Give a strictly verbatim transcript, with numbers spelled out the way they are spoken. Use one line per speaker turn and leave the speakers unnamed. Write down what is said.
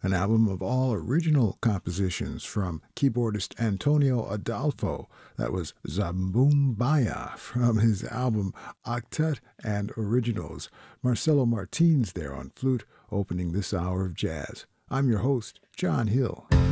an album of all original compositions from keyboardist Antonio Adolfo. That was Zambumbaya from his album Octet and Originals. Marcelo Martins there on flute, opening this hour of jazz. I'm your host, John Hill.